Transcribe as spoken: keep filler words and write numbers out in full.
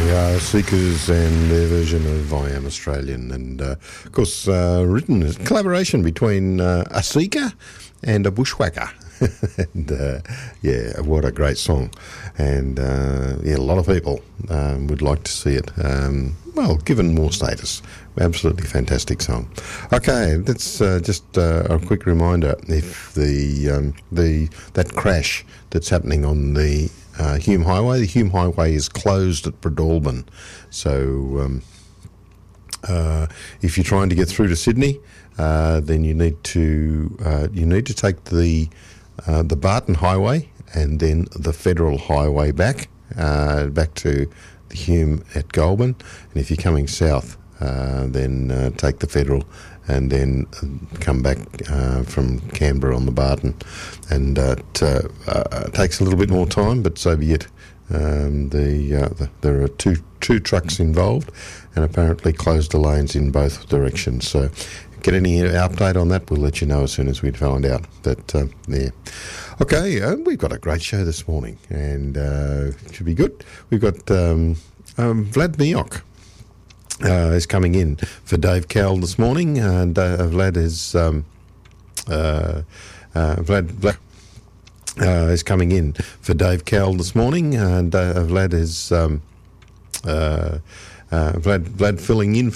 Uh, Seekers and their version of I Am Australian, and uh, of course uh, written as a collaboration between uh, a seeker and a bushwhacker. and uh, yeah, what a great song. And uh, yeah, a lot of people um, would like to see it. Um, well, given more status. Absolutely fantastic song. Okay, that's uh, just uh, a quick reminder. If the um, the that crash that's happening on the uh, Hume Highway, the Hume Highway is closed at Breadalbin. So um, uh, if you're trying to get through to Sydney, uh, then you need to uh, you need to take the uh, the Barton Highway and then the Federal Highway back uh, back to the Hume at Goulburn. And if you're coming south, Uh, then uh, take the Federal and then come back uh, from Canberra on the Barton. And uh, it uh, uh, takes a little bit more time, but so be it. Um, the, uh, the there are two two trucks involved, and apparently closed the lanes in both directions. So, get any update on that? We'll let you know as soon as we find out. But uh, yeah, okay, uh, we've got a great show this morning, and uh, it should be good. We've got um, um, Vlad Miok. Uh, is coming in for Dave Cowell this morning. And uh, Vlad is um, uh, uh, Vlad, Vlad uh, is coming in for Dave Cowell this morning. And uh, Vlad is um, uh, uh, Vlad Vlad filling in